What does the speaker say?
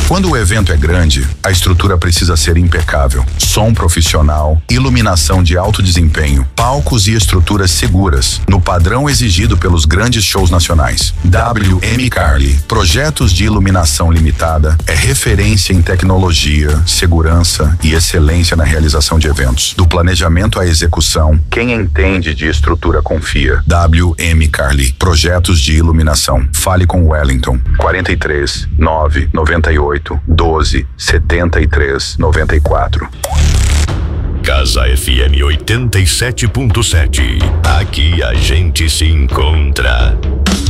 Quando o evento é grande, a estrutura precisa ser impecável. Som profissional, iluminação de alto desempenho, palcos e estruturas seguras, no padrão exigido pelos grandes shows nacionais. WM Carli, projetos de iluminação limitada, é referência em tecnologia, segurança e excelência na realização de eventos. Do planejamento à execução, quem entende de estrutura confia. WM Carli, projetos de iluminação. Fale com Wellington. 43 9 98 12 73 94. Casa FM 87.7. Aqui a gente se encontra.